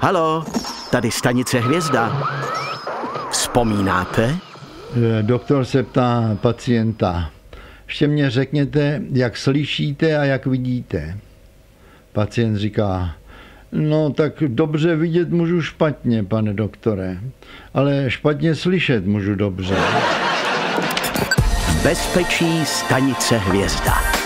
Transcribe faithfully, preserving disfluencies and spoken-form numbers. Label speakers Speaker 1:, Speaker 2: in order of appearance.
Speaker 1: Haló, tady stanice Hvězda. Vzpomínáte?
Speaker 2: Doktor se ptá pacienta. Ještě mě řekněte, jak slyšíte a jak vidíte. Pacient říká, no tak dobře vidět můžu špatně, pane doktore, ale špatně slyšet můžu dobře.
Speaker 1: Bezpečí stanice Hvězda.